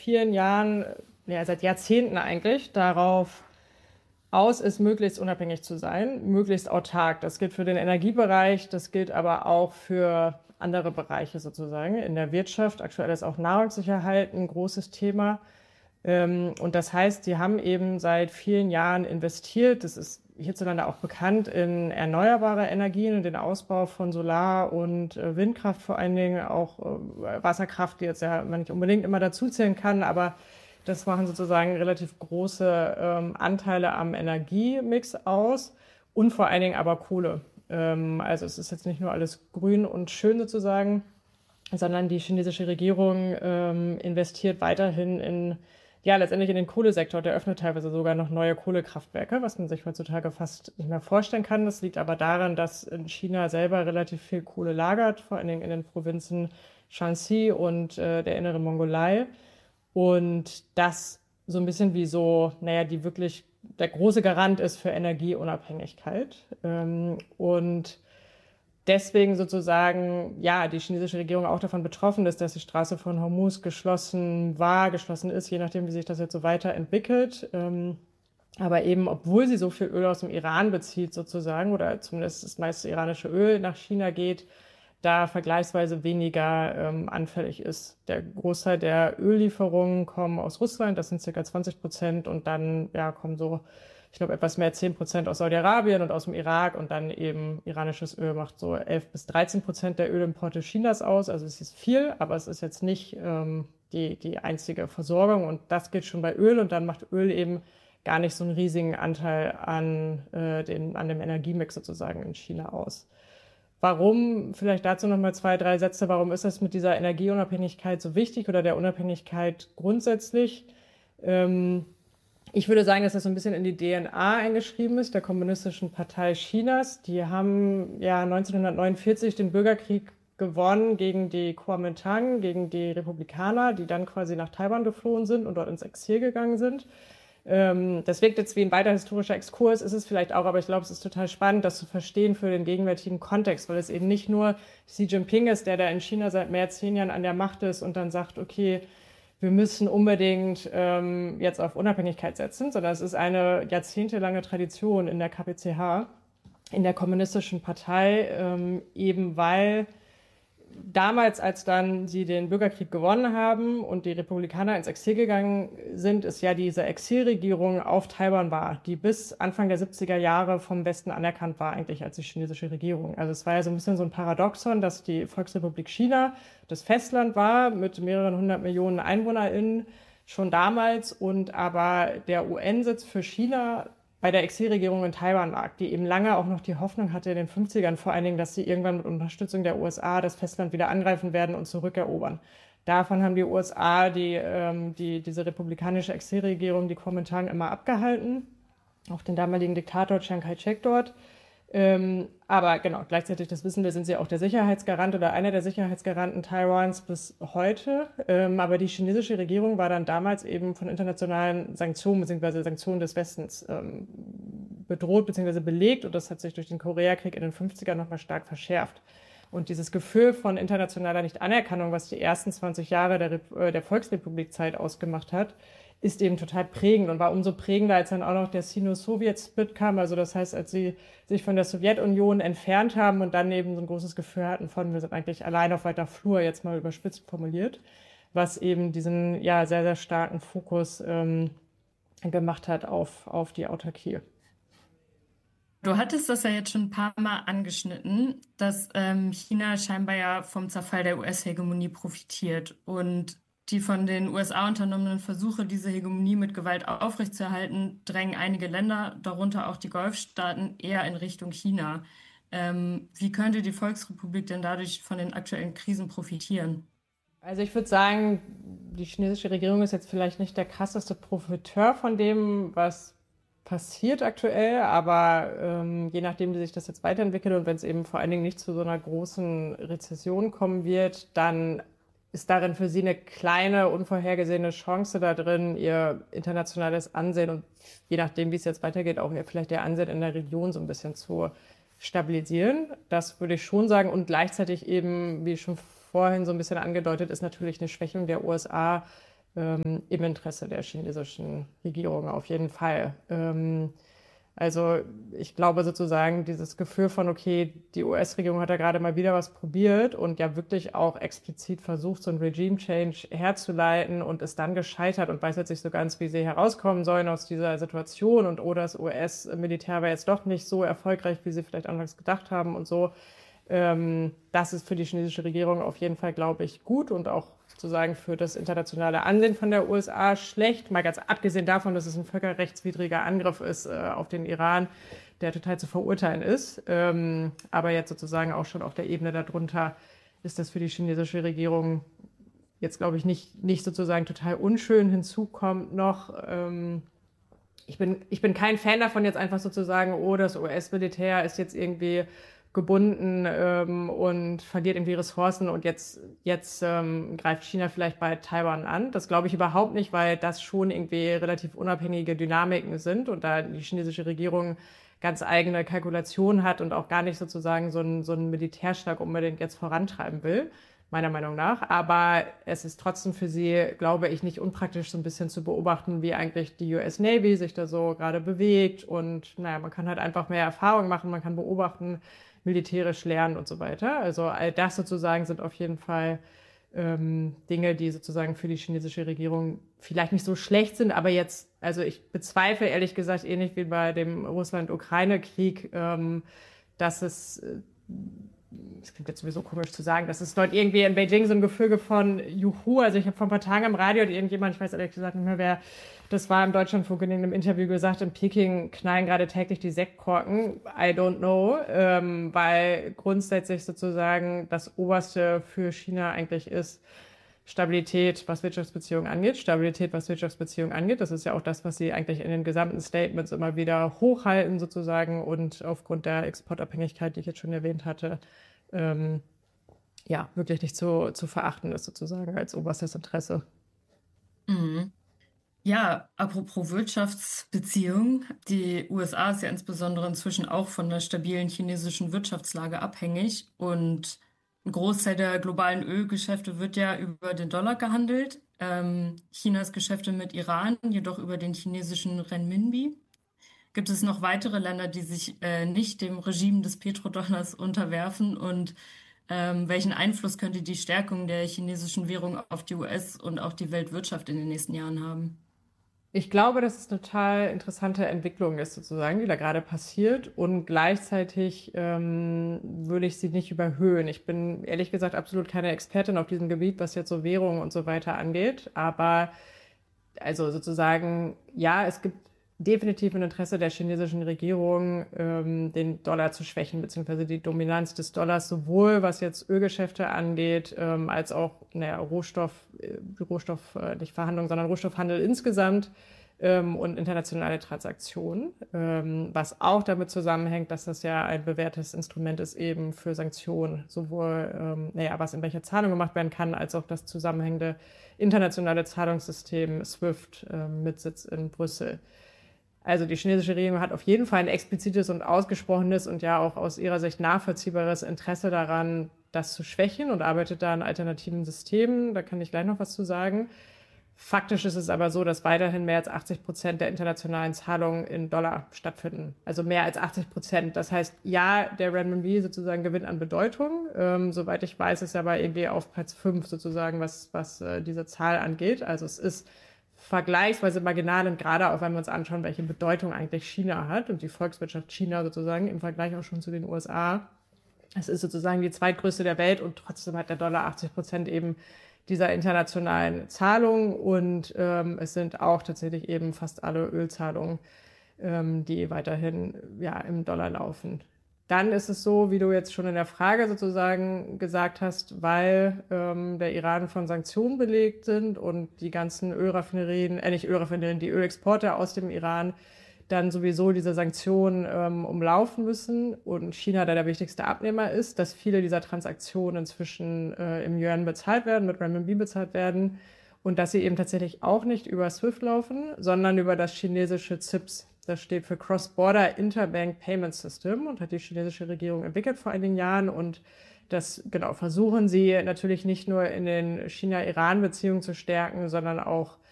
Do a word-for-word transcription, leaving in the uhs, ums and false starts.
vielen Jahren, ja, seit Jahrzehnten eigentlich, darauf aus ist, möglichst unabhängig zu sein, möglichst autark. Das gilt für den Energiebereich, das gilt aber auch für andere Bereiche sozusagen in der Wirtschaft. Aktuell ist auch Nahrungssicherheit ein großes Thema. Ähm, und das heißt, die haben eben seit vielen Jahren investiert. Das ist hierzulande auch bekannt in erneuerbare Energien und den Ausbau von Solar- und äh, Windkraft vor allen Dingen, auch äh, Wasserkraft, die jetzt ja man nicht unbedingt immer dazuzählen kann, aber das machen sozusagen relativ große ähm, Anteile am Energiemix aus und vor allen Dingen aber Kohle. Ähm, also es ist jetzt nicht nur alles grün und schön sozusagen, sondern die chinesische Regierung ähm, investiert weiterhin in, ja, letztendlich in den Kohlesektor. Der öffnet teilweise sogar noch neue Kohlekraftwerke, was man sich heutzutage fast nicht mehr vorstellen kann. Das liegt aber daran, dass in China selber relativ viel Kohle lagert, vor allen Dingen in den Provinzen Shanxi und äh, der inneren Mongolei. Und das so ein bisschen wie so, naja, die wirklich der große Garant ist für Energieunabhängigkeit. Ähm, und deswegen sozusagen, ja, die chinesische Regierung auch davon betroffen ist, dass die Straße von Hormuz geschlossen war, geschlossen ist, je nachdem, wie sich das jetzt so weiterentwickelt. Ähm, aber eben, obwohl sie so viel Öl aus dem Iran bezieht sozusagen, oder zumindest das meiste iranische Öl nach China geht, da vergleichsweise weniger ähm, anfällig ist. Der Großteil der Öllieferungen kommen aus Russland, das sind circa zwanzig Prozent, und dann ja, kommen so, ich glaube, etwas mehr zehn Prozent aus Saudi-Arabien und aus dem Irak, und dann eben iranisches Öl macht so elf bis dreizehn Prozent der Ölimporte Chinas aus. Also es ist viel, aber es ist jetzt nicht ähm, die, die einzige Versorgung, und das geht schon bei Öl, und dann macht Öl eben gar nicht so einen riesigen Anteil an, äh, den, an dem Energiemix sozusagen in China aus. Warum, vielleicht dazu nochmal zwei, drei Sätze, warum ist das mit dieser Energieunabhängigkeit so wichtig oder der Unabhängigkeit grundsätzlich? Ähm, ich würde sagen, dass das so ein bisschen in die D N A eingeschrieben ist, der Kommunistischen Partei Chinas. Die haben ja neunzehnhundertneunundvierzig den Bürgerkrieg gewonnen gegen die Kuomintang, gegen die Republikaner, die dann quasi nach Taiwan geflohen sind und dort ins Exil gegangen sind. Ähm, das wirkt jetzt wie ein weiter historischer Exkurs, ist es vielleicht auch, aber ich glaube, es ist total spannend, das zu verstehen für den gegenwärtigen Kontext, weil es eben nicht nur Xi Jinping ist, der da in China seit mehr als zehn Jahren an der Macht ist und dann sagt, okay, wir müssen unbedingt ähm, jetzt auf Unabhängigkeit setzen, sondern es ist eine jahrzehntelange Tradition in der K P C H, in der Kommunistischen Partei, ähm, eben weil damals, als dann sie den Bürgerkrieg gewonnen haben und die Republikaner ins Exil gegangen sind, ist ja diese Exilregierung auf Taiwan war, die bis Anfang der siebziger Jahre vom Westen anerkannt war, eigentlich als die chinesische Regierung. Also es war ja so ein bisschen so ein Paradoxon, dass die Volksrepublik China das Festland war mit mehreren hundert Millionen EinwohnerInnen schon damals, und aber der U N-Sitz für China bei der Exilregierung in Taiwan lag, die eben lange auch noch die Hoffnung hatte in den fünfzigern vor allen Dingen, dass sie irgendwann mit Unterstützung der U S A das Festland wieder angreifen werden und zurückerobern. Davon haben die U S A die, ähm, die, diese republikanische Exilregierung, die Kuomintang, immer abgehalten. Auch den damaligen Diktator Chiang Kai-shek dort. Ähm, aber genau, gleichzeitig, das wissen wir, sind sie auch der Sicherheitsgarant oder einer der Sicherheitsgaranten Taiwans bis heute. Ähm, aber die chinesische Regierung war dann damals eben von internationalen Sanktionen bzw. Sanktionen des Westens ähm, bedroht bzw. belegt, und das hat sich durch den Koreakrieg in den fünfzigern nochmal stark verschärft. Und dieses Gefühl von internationaler Nichtanerkennung, was die ersten zwanzig Jahre der, Rep- der Volksrepublikzeit ausgemacht hat, ist eben total prägend und war umso prägender, als dann auch noch der Sino-Sowjet-Split kam. Also das heißt, als sie sich von der Sowjetunion entfernt haben und dann eben so ein großes Gefühl hatten von, wir sind eigentlich allein auf weiter Flur, jetzt mal überspitzt formuliert, was eben diesen ja sehr, sehr starken Fokus ähm, gemacht hat auf, auf die Autarkie. Du hattest das ja jetzt schon ein paar Mal angeschnitten, dass ähm, China scheinbar ja vom Zerfall der U S-Hegemonie profitiert und die von den U S A unternommenen Versuche, diese Hegemonie mit Gewalt aufrechtzuerhalten, drängen einige Länder, darunter auch die Golfstaaten, eher in Richtung China. Ähm, wie könnte die Volksrepublik denn dadurch von den aktuellen Krisen profitieren? Also ich würde sagen, die chinesische Regierung ist jetzt vielleicht nicht der krasseste Profiteur von dem, was passiert aktuell, aber ähm, je nachdem, wie sich das jetzt weiterentwickelt und wenn es eben vor allen Dingen nicht zu so einer großen Rezession kommen wird, dann ist darin für sie eine kleine, unvorhergesehene Chance da drin, ihr internationales Ansehen und je nachdem, wie es jetzt weitergeht, auch ihr vielleicht ihr Ansehen in der Region so ein bisschen zu stabilisieren. Das würde ich schon sagen. Und gleichzeitig eben, wie schon vorhin so ein bisschen angedeutet, ist natürlich eine Schwächung der U S A ähm, im Interesse der chinesischen Regierung auf jeden Fall. Ähm, also ich glaube sozusagen dieses Gefühl von, okay, die U S-Regierung hat da gerade mal wieder was probiert und ja wirklich auch explizit versucht, so ein Regime-Change herzuleiten und ist dann gescheitert und weiß jetzt nicht so ganz, wie sie herauskommen sollen aus dieser Situation und oder das U S-Militär war jetzt doch nicht so erfolgreich, wie sie vielleicht anfangs gedacht haben und so. Ähm, das ist für die chinesische Regierung auf jeden Fall, glaube ich, gut und auch sozusagen für das internationale Ansehen von der U S A schlecht. Mal ganz abgesehen davon, dass es ein völkerrechtswidriger Angriff ist äh, auf den Iran, der total zu verurteilen ist. Ähm, aber jetzt sozusagen auch schon auf der Ebene darunter ist das für die chinesische Regierung jetzt, glaube ich, nicht, nicht sozusagen total unschön. Hinzu kommt noch, ähm, ich bin, ich bin kein Fan davon, jetzt einfach sozusagen, oh, das U S-Militär ist jetzt irgendwie gebunden ähm, und verliert irgendwie Ressourcen und jetzt, jetzt ähm, greift China vielleicht bei Taiwan an. Das glaube ich überhaupt nicht, weil das schon irgendwie relativ unabhängige Dynamiken sind und da die chinesische Regierung ganz eigene Kalkulationen hat und auch gar nicht sozusagen so einen, so einen Militärschlag unbedingt jetzt vorantreiben will, meiner Meinung nach. Aber es ist trotzdem für sie, glaube ich, nicht unpraktisch, so ein bisschen zu beobachten, wie eigentlich die U S Navy sich da so gerade bewegt. Und naja, man kann halt einfach mehr Erfahrung machen, man kann beobachten, militärisch lernen und so weiter. Also all das sozusagen sind auf jeden Fall ähm, Dinge, die sozusagen für die chinesische Regierung vielleicht nicht so schlecht sind, aber jetzt, also ich bezweifle ehrlich gesagt ähnlich wie bei dem Russland-Ukraine-Krieg, ähm, dass es äh, das klingt jetzt sowieso komisch zu sagen, dass es dort irgendwie in Beijing so ein Gefüge von Juhu, also ich habe vor ein paar Tagen im Radio irgendjemand, ich weiß ehrlich gesagt nicht mehr wer, das war im Deutschlandfunk in einem Interview gesagt, in Peking knallen gerade täglich die Sektkorken, I don't know, ähm, weil grundsätzlich sozusagen das Oberste für China eigentlich ist Stabilität, was Wirtschaftsbeziehungen angeht, Stabilität, was Wirtschaftsbeziehungen angeht. Das ist ja auch das, was sie eigentlich in den gesamten Statements immer wieder hochhalten sozusagen und aufgrund der Exportabhängigkeit, die ich jetzt schon erwähnt hatte, ähm, ja, wirklich nicht zu, zu verachten ist sozusagen als oberstes Interesse. Mhm. Ja, apropos Wirtschaftsbeziehungen. Die U S A ist ja insbesondere inzwischen auch von der stabilen chinesischen Wirtschaftslage abhängig und ein Großteil der globalen Ölgeschäfte wird ja über den Dollar gehandelt. Ähm, Chinas Geschäfte mit Iran jedoch über den chinesischen Renminbi. Gibt es noch weitere Länder, die sich äh, nicht dem Regime des Petrodollars unterwerfen und ähm, welchen Einfluss könnte die Stärkung der chinesischen Währung auf die U S und auch die Weltwirtschaft in den nächsten Jahren haben? Ich glaube, dass es eine total interessante Entwicklung ist, sozusagen, die da gerade passiert. Und gleichzeitig ähm, würde ich sie nicht überhöhen. Ich bin ehrlich gesagt absolut keine Expertin auf diesem Gebiet, was jetzt so Währung und so weiter angeht. Aber also sozusagen, ja, es gibt definitiv ein Interesse der chinesischen Regierung, ähm, den Dollar zu schwächen, beziehungsweise die Dominanz des Dollars, sowohl was jetzt Ölgeschäfte angeht, ähm, als auch naja, Rohstoff, äh, Rohstoff, äh, nicht Verhandlungen, sondern Rohstoffhandel insgesamt ähm, und internationale Transaktionen, ähm, was auch damit zusammenhängt, dass das ja ein bewährtes Instrument ist eben für Sanktionen, sowohl ähm, naja, was in welcher Zahlung gemacht werden kann, als auch das zusammenhängende internationale Zahlungssystem SWIFT ähm, mit Sitz in Brüssel. Also die chinesische Regierung hat auf jeden Fall ein explizites und ausgesprochenes und ja auch aus ihrer Sicht nachvollziehbares Interesse daran, das zu schwächen und arbeitet da an alternativen Systemen. Da kann ich gleich noch was zu sagen. Faktisch ist es aber so, dass weiterhin mehr als achtzig Prozent der internationalen Zahlungen in Dollar stattfinden. Also mehr als achtzig Prozent. Das heißt, ja, der Renminbi sozusagen gewinnt an Bedeutung. Ähm, soweit ich weiß, ist er aber irgendwie auf Platz fünf sozusagen, was, was äh, diese Zahl angeht. Also es ist vergleichsweise marginal und gerade auch, wenn wir uns anschauen, welche Bedeutung eigentlich China hat und die Volkswirtschaft China sozusagen im Vergleich auch schon zu den U S A. Es ist sozusagen die zweitgrößte der Welt und trotzdem hat der Dollar achtzig Prozent eben dieser internationalen Zahlungen und ähm, es sind auch tatsächlich eben fast alle Ölzahlungen, ähm, die weiterhin ja im Dollar laufen. Dann ist es so, wie du jetzt schon in der Frage sozusagen gesagt hast, weil ähm, der Iran von Sanktionen belegt sind und die ganzen Ölraffinerien, äh nicht Ölraffinerien, die Ölexporte aus dem Iran dann sowieso diese Sanktionen ähm, umlaufen müssen und China da der wichtigste Abnehmer ist, dass viele dieser Transaktionen inzwischen äh, im Yuan bezahlt werden, mit Renminbi bezahlt werden und dass sie eben tatsächlich auch nicht über SWIFT laufen, sondern über das chinesische C I P S. Das steht für Cross-Border Interbank Payment System und hat die chinesische Regierung entwickelt vor einigen Jahren und Das genau versuchen sie natürlich nicht nur in den China-Iran-Beziehungen zu stärken, sondern auch